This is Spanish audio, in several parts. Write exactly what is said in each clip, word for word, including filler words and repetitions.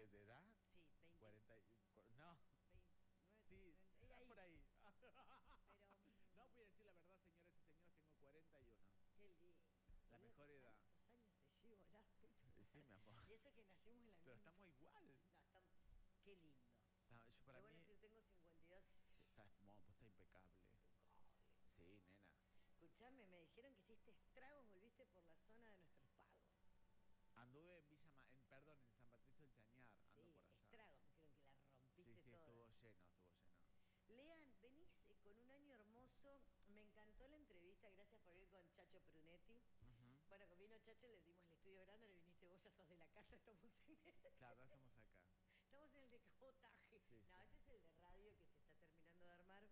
¿De edad? Sí, veinte. cuarenta. No. veintinueve, Sí, treinta, está ahí. por ahí. Pero, No, mm, voy a decir la verdad, señores y señores, tengo cuarenta y uno. qué lindo. La Boludo, mejor edad. ¿cuántos años te llevo la puta Eh, Sí, mi madre? amor. Y eso que nacimos en la Pero misma. estamos igual. No, estamos. Qué lindo. Está- yo Qué para bueno mí, si yo tengo cincuenta y dos. está, mo, pues está impecable. Impecable. Sí, nena. Escuchame, me dijeron que hiciste estragos, volviste por la zona de nuestros pagos. Anduve en Villa, Ma- en, perdón, en San Patricio del Chañar, ando Sí, por allá. estragos, me dijeron que la Sí, rompiste sí, toda. estuvo lleno, estuvo lleno. Lean, venís eh, con un año hermoso. Me encantó la entrevista, gracias por ir con Chacho Prunetti. Ujú. Bueno, con vino Chacho, le dimos el estudio grande, le viniste vos, ya sos de la casa, estamos en el, Claro, ahora estamos acá. estamos en el de cabotaje. Sí, No, sí. este es el de radio que se está terminando de armar.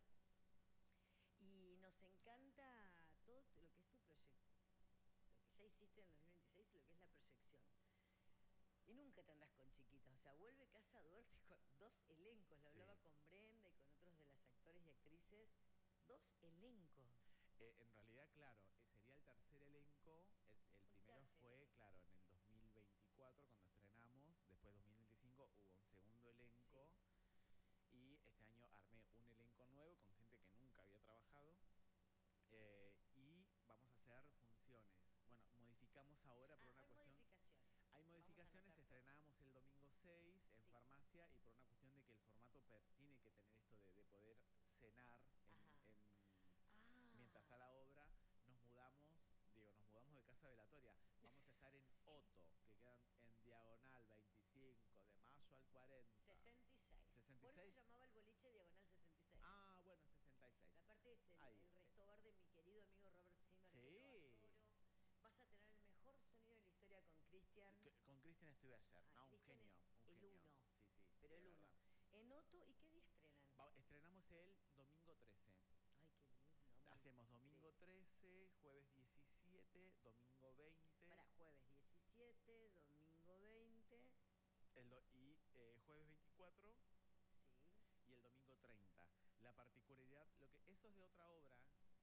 Y nos encanta todo lo que es tu proyecto, lo que ya hiciste en el dos mil veintiséis y lo que es la proyección. Y nunca te andás con chiquitas, o sea, vuelve Casa Duarte con dos elencos, lo Sí. hablaba con Brenda y con otros de las actores y actrices, dos elencos. Eh, en realidad, claro, eh, sería el tercer elenco. El, el Un primero tercer fue, elenco. claro, en el dos mil veinticuatro cuando estrenamos. Después dos mil veinticinco hubo un segundo elenco. Y este año armé un elenco nuevo con gente que nunca había trabajado. Eh, y vamos a hacer funciones. Bueno, modificamos ahora por Ah, una hay cuestión. modificaciones. Hay Vamos a modificaciones, anotar todo. estrenábamos el domingo seis en Sí. farmacia y por una cuestión de que el formato per- tiene que tener esto de, de poder cenar Ajá. en, en- Ah. mientras está la obra, nos mudamos, digo, nos mudamos de casa velatoria. Vamos a estar en Otto, que quedan en diagonal veinticinco de mayo al cuarenta. sesenta y seis. sesenta y Por eso se seis. llamaba el boliche diagonal sesenta y seis. Ah, bueno, sesenta y seis. Aparte es el, Ahí. el restobar de mi querido amigo Robert Zimmer, Sí. que lo adoro. Vas a tener el mejor sonido de la historia con Cristian. Sí, que- con Cristian estuve ayer. Ah, No, un Cristian genio. es Un el genio. uno. Sí, sí. Pero sí, el la uno. verdad. En Otto, ¿y qué día estrenan? Va- estrenamos el domingo trece. Ay, qué lindo. muy Hacemos domingo triste. trece, jueves diecisiete, domingo veinte. Para jueves diecisiete, domingo veinte. El do- y eh, jueves veinticuatro Sí. y el domingo treinta. La particularidad, lo que eso es de otra obra.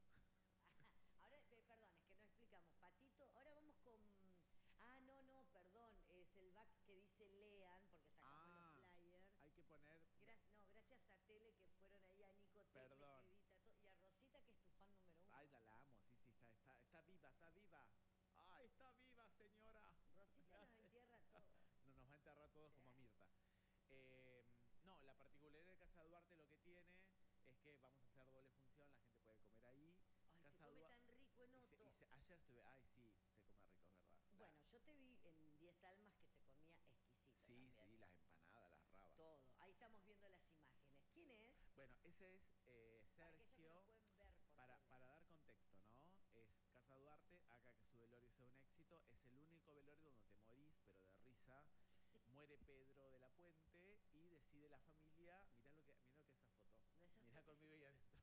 Ahora, eh, perdón, es que no explicamos. Patito, ahora vamos con... Ah, no, no, perdón. Es el back que dice lean, porque sacamos Ah, los flyers. hay que poner. Gra- no, gracias a Tele que fueron ahí, a Nico Tec, le Perdón. escribí ta- to- y a Rosita, que es tu fan número uno. Ay, la, la amo, sí, sí, está, está, está viva, está viva. Ay, está viva, señora. Rosita nos entierra todo. No, nos va a enterrar todos Sí. como a Mirta. Eh, no, la particularidad de Casa Duarte lo que tiene es que vamos a hacer doble función, la gente puede comer ahí. Ay, se Casa come Dua- tan rico en y se- Otto. y se- ayer estuve, ay sí, se come rico, es verdad. Bueno, yo te vi en Diez Almas que se comía exquisito Sí, también. sí, las empanadas, las rabas. Todo. Ahí estamos viendo las imágenes. ¿Quién es? Bueno, ese es eh, Para aquellos que Sergio. no pueden ver por Para, tele. para dar contexto, ¿no? Es Casa Duarte, acá que su velorio sea un éxito. Es el único velorio donde te morís, pero de risa. Muere Pedro de la Puente y decide la familia. Mirá lo que, mirá lo que es esa foto. No, esa Mirá foto- conmigo ahí adentro.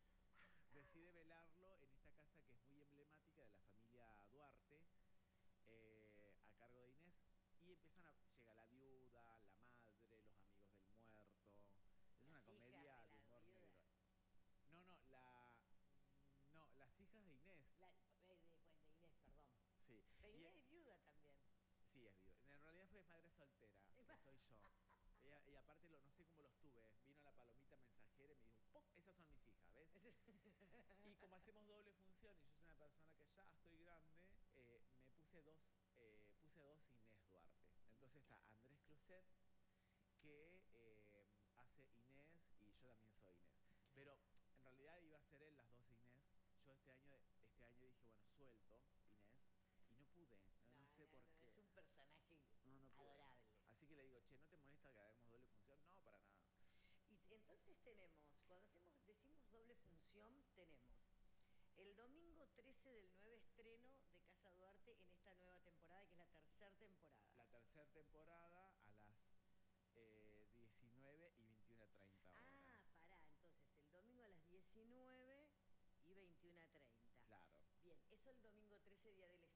Decide velarlo en esta casa que es muy emblemática de la familia Duarte, eh, a cargo de Inés. Y empiezan a. Llega la viuda, la madre, los amigos del muerto. Es Las una hijas comedia de de la humor viuda. negro. No, no, la. No, las hijas de Inés. La- eh, de, bueno, de Inés, perdón. Sí. Pero Y- Inés es viuda también. sí, es viuda. En realidad fue madre soltera, que soy yo. Ella- y aparte, lo, no sé cómo los tuve. Vino la palomita mensajera y me dijo, ¡pum! Esas son mis hijas, ¿ves? Y como hacemos doble función y yo soy una persona que ya estoy grande, eh, me puse dos, eh, puse dos Inés Duarte. Entonces está Andrés Closet, que eh, hace Inés y yo también soy Inés. Pero en realidad iba a ser él las dos Inés. Yo este año, este año dije, bueno, suelto Inés y no pude. No, no sé por no, qué. es un personaje No, no pude. adorable. Así que le digo, che, ¿no te molesta que hagamos doble función? No, para nada. Y t- entonces tenemos, cuando hacemos, decimos doble función, tenemos el domingo trece del nueve estreno de Casa Duarte en esta nueva temporada, que es la tercera temporada. La tercera temporada a las eh, diecinueve y veintiuno treinta horas. Ah, pará, entonces el domingo a las diecinueve y veintiuno treinta. Claro. Bien, eso el domingo trece, día del